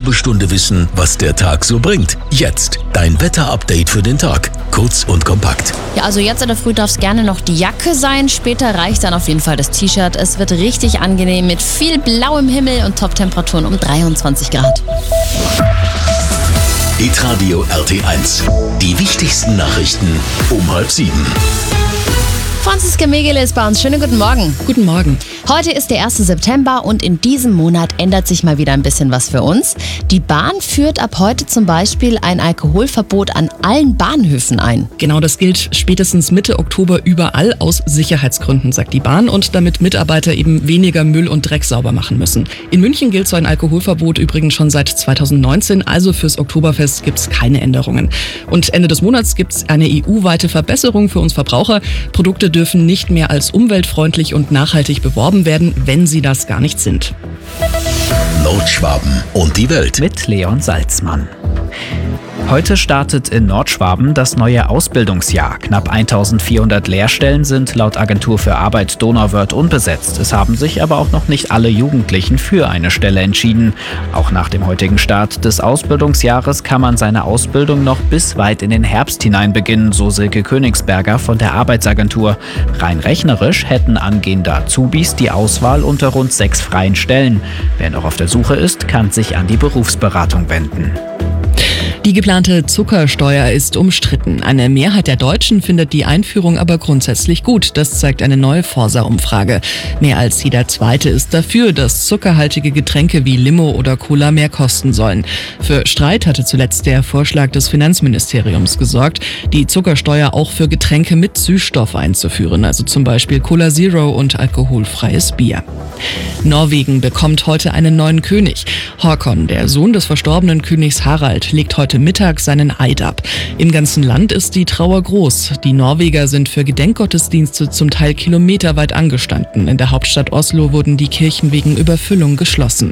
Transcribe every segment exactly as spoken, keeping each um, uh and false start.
halbe Stunde wissen, was der Tag so bringt. Jetzt dein Wetter-Update für den Tag. Kurz und kompakt. Ja, also jetzt in der Früh darf es gerne noch die Jacke sein. Später reicht dann auf jeden Fall das T-Shirt. Es wird richtig angenehm mit viel blauem Himmel und Top-Temperaturen um dreiundzwanzig Grad. Hitradio R T eins. Die wichtigsten Nachrichten um halb sieben. Franziska Megele ist bei uns. Schönen guten Morgen. Guten Morgen. Heute ist der erste September und in diesem Monat ändert sich mal wieder ein bisschen was für uns. Die Bahn führt ab heute zum Beispiel ein Alkoholverbot an allen Bahnhöfen ein. Genau, das gilt spätestens Mitte Oktober überall aus Sicherheitsgründen, sagt die Bahn, und damit Mitarbeiter eben weniger Müll und Dreck sauber machen müssen. In München gilt so ein Alkoholverbot übrigens schon seit zweitausendneunzehn, also fürs Oktoberfest gibt es keine Änderungen. Und Ende des Monats gibt es eine E U-weite Verbesserung für uns Verbraucher. Produkte dürfen nicht mehr als umweltfreundlich und nachhaltig beworben werden, wenn sie das gar nicht sind. Nordschwaben und die Welt. Mit Leon Salzmann. Heute startet in Nordschwaben das neue Ausbildungsjahr. Knapp eintausendvierhundert Lehrstellen sind laut Agentur für Arbeit Donauwörth unbesetzt. Es haben sich aber auch noch nicht alle Jugendlichen für eine Stelle entschieden. Auch nach dem heutigen Start des Ausbildungsjahres kann man seine Ausbildung noch bis weit in den Herbst hinein beginnen, so Silke Königsberger von der Arbeitsagentur. Rein rechnerisch hätten angehende Azubis die Auswahl unter rund sechs freien Stellen. Wer noch auf der Suche ist, kann sich an die Berufsberatung wenden. Die geplante Zuckersteuer ist umstritten. Eine Mehrheit der Deutschen findet die Einführung aber grundsätzlich gut. Das zeigt eine neue Forsa-Umfrage. Mehr als jeder Zweite ist dafür, dass zuckerhaltige Getränke wie Limo oder Cola mehr kosten sollen. Für Streit hatte zuletzt der Vorschlag des Finanzministeriums gesorgt, die Zuckersteuer auch für Getränke mit Süßstoff einzuführen, also zum Beispiel Cola Zero und alkoholfreies Bier. Norwegen bekommt heute einen neuen König. Håkon, der Sohn des verstorbenen Königs Harald, legt heute Mittag seinen Eid ab. Im ganzen Land ist die Trauer groß. Die Norweger sind für Gedenkgottesdienste zum Teil kilometerweit angestanden. In der Hauptstadt Oslo wurden die Kirchen wegen Überfüllung geschlossen.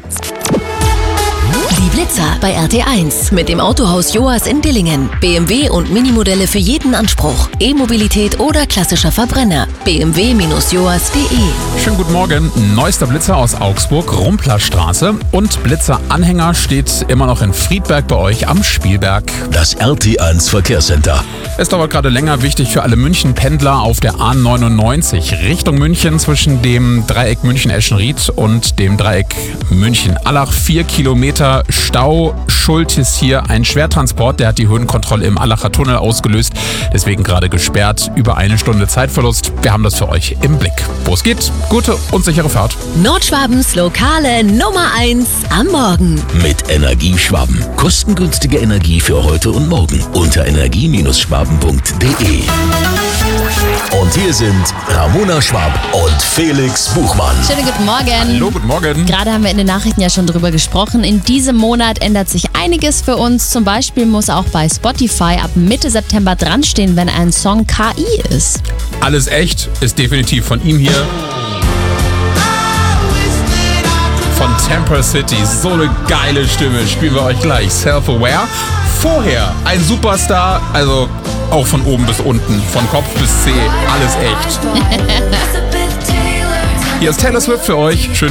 Die Blitzer bei R T eins mit dem Autohaus Joas in Dillingen. B M W und Minimodelle für jeden Anspruch. E-Mobilität oder klassischer Verbrenner. b m w Bindestrich joas punkt de. Schönen guten Morgen. Neuester Blitzer aus Augsburg, Rumplerstraße. Und Blitzer-Anhänger steht immer noch in Friedberg bei euch am Spielberg. Das R T eins Verkehrscenter. Es dauert gerade länger, wichtig für alle München-Pendler auf der A neunundneunzig Richtung München zwischen dem Dreieck München-Eschenried und dem Dreieck München-Allach. Vier Kilometer Stau. Schuld ist hier ein Schwertransport, der hat die Höhenkontrolle im Allacher Tunnel ausgelöst. Deswegen gerade gesperrt. Über eine Stunde Zeitverlust. Wir haben das für euch im Blick. Wo es geht, gute und sichere Fahrt. Nordschwabens lokale Nummer eins am Morgen. Mit Energieschwaben. Kostengünstige Energie für heute und morgen. Unter energie schwaben punkt de. Und hier sind Ramona Schwab und Felix Buchmann. Schönen guten Morgen. Hallo, guten Morgen. Gerade haben wir in den Nachrichten ja schon drüber gesprochen. In diesem Monat ändert sich einiges für uns. Zum Beispiel muss auch bei Spotify ab Mitte September dranstehen, wenn ein Song K I ist. Alles echt ist definitiv von ihm hier. Von Temper City. So eine geile Stimme. Spielen wir euch gleich. Self-Aware. Vorher ein Superstar. Also auch von oben bis unten. Von Kopf bis Zeh. Alles echt. Hier ist Taylor Swift für euch. Schön